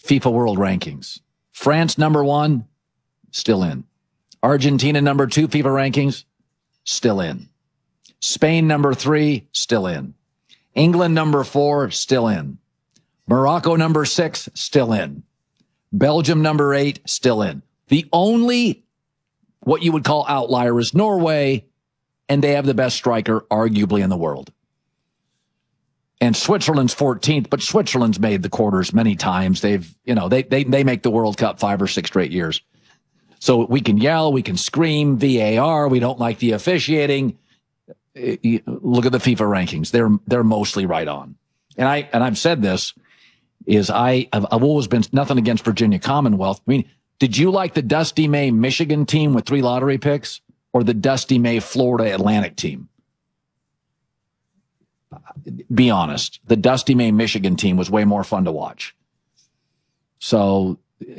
FIFA World Rankings. France, number 1, still in. Argentina, number 2, FIFA rankings, still in. Spain, number 3, still in. England, number 4, still in. Morocco, number 6, still in. Belgium, number 8, still in. The only, what you would call outlier, is Norway, and they have the best striker, arguably, in the world. And Switzerland's 14th, but Switzerland's made the quarters many times. They make the World Cup 5 or 6 straight years. So we can yell, we can scream, VAR, we don't like the officiating. Look at the FIFA rankings. They're mostly right on. And I've said this, is I've always been nothing against Virginia Commonwealth. I mean, did you like the Dusty May Michigan team with 3 lottery picks or the Dusty May Florida Atlantic team? Be honest. The Dusty May Michigan team was way more fun to watch. So,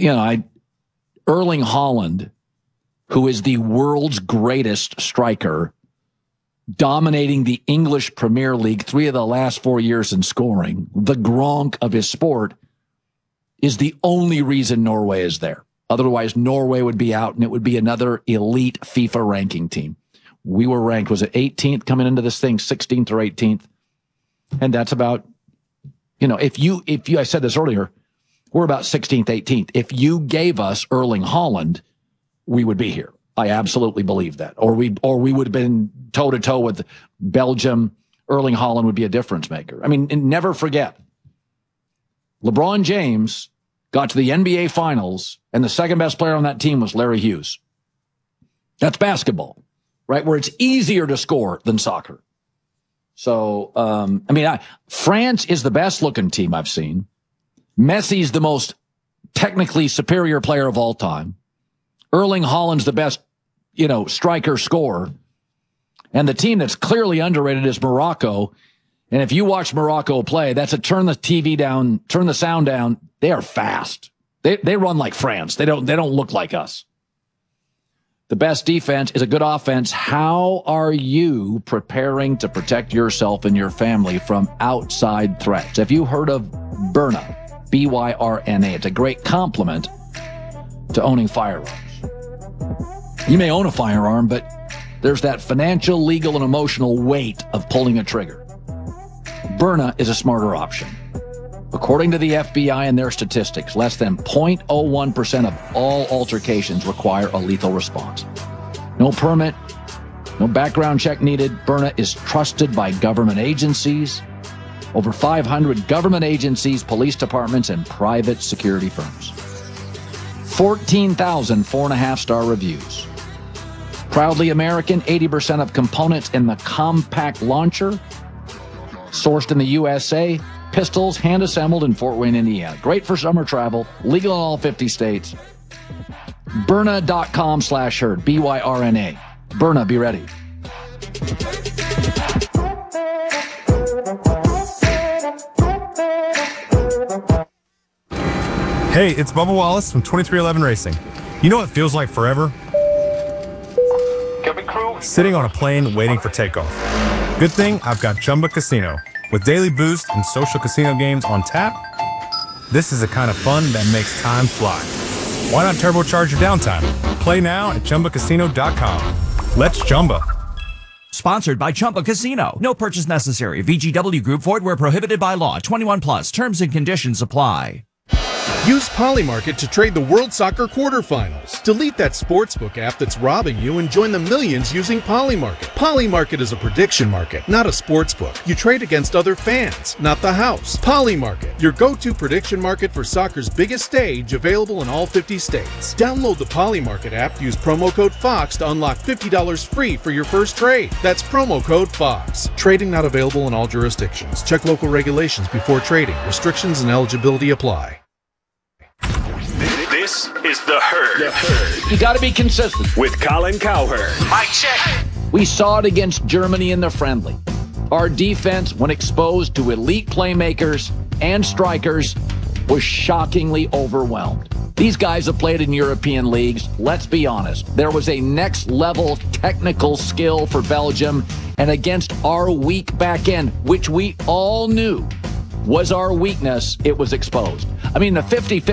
Erling Haaland, who is the world's greatest striker, dominating the English Premier League 3 of the last 4 years in scoring, the Gronk of his sport, is the only reason Norway is there. Otherwise, Norway would be out, and it would be another elite FIFA ranking team. We were ranked, was it 18th coming into this thing, 16th or 18th? And that's about, if you, I said this earlier, we're about 16th, 18th. If you gave us Erling Haaland, we would be here. I absolutely believe that. Or we would have been toe-to-toe with Belgium. Erling Haaland would be a difference maker. I mean, and never forget, LeBron James got to the NBA Finals, and the second best player on that team was Larry Hughes. That's basketball, right? Where it's easier to score than soccer. So, France is the best-looking team I've seen. Messi's the most technically superior player of all time. Erling Haaland's the best, striker scorer. And the team that's clearly underrated is Morocco. And if you watch Morocco play, that's a turn the TV down, turn the sound down. They are fast. They run like France. They don't look like us. The best defense is a good offense. How are you preparing to protect yourself and your family from outside threats? Have you heard of Byrna? B-Y-R-N-A. It's a great compliment to owning firearms. You may own a firearm, but there's that financial, legal, and emotional weight of pulling a trigger. Byrna is a smarter option. According to the FBI and their statistics, less than 0.01% of all altercations require a lethal response. No permit, no background check needed. Byrna is trusted by government agencies, over 500 government agencies, police departments, and private security firms. 14,000 4.5-star reviews. Proudly American, 80% of components in the compact launcher, sourced in the USA, pistols hand-assembled in Fort Wayne, Indiana. Great for summer travel, legal in all 50 states. Byrna.com/herd, B-Y-R-N-A. Byrna, be ready. Hey, it's Bubba Wallace from 2311 Racing. You know what feels like forever? Sitting on a plane waiting for takeoff. Good thing I've got Chumba Casino. With daily boost and social casino games on tap, this is the kind of fun that makes time fly. Why not turbocharge your downtime? Play now at ChumbaCasino.com. Let's Chumba. Sponsored by Chumba Casino. No purchase necessary. VGW Group. Void where prohibited by law. 21 plus. Terms and conditions apply. Use Polymarket to trade the World Soccer quarterfinals. Delete that sportsbook app that's robbing you and join the millions using Polymarket. Polymarket is a prediction market, not a sportsbook. You trade against other fans, not the house. Polymarket, your go-to prediction market for soccer's biggest stage, available in all 50 states. Download the Polymarket app, use promo code FOX to unlock $50 free for your first trade. That's promo code FOX. Trading not available in all jurisdictions. Check local regulations before trading. Restrictions and eligibility apply. This is The Herd. You got to be consistent. With Colin Cowherd. Mic check. We saw it against Germany in the friendly. Our defense, when exposed to elite playmakers and strikers, was shockingly overwhelmed. These guys have played in European leagues. Let's be honest. There was a next-level technical skill for Belgium, and against our weak back end, which we all knew was our weakness, it was exposed. I mean, the 50-50